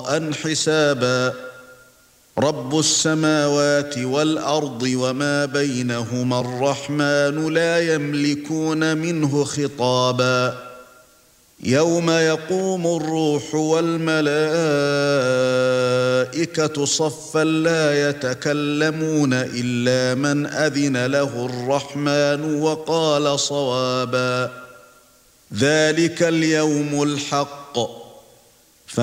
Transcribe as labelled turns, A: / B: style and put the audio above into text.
A: قضاء حسابا رب السماوات والأرض وما بينهما الرحمن لا يملكون منه خطابا يوم يقوم الروح والملائكة صفا لا يتكلمون إلا من أذن له الرحمن وقال صوابا ذلك اليوم الحق